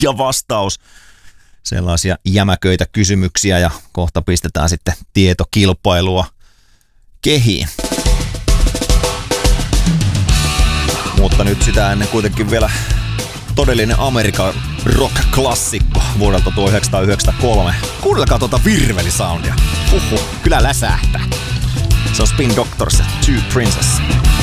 ja vastaus. Sellaisia jämäköitä kysymyksiä ja kohta pistetään sitten tietokilpailua kehiin. Mutta nyt sitä ennen kuitenkin vielä todellinen Amerikan rock-klassikko vuodelta 1993. Kuunnelkaa tuota virvelisoundia. Kyllä läsähtää. Se on Spin Doctors, Two Princess.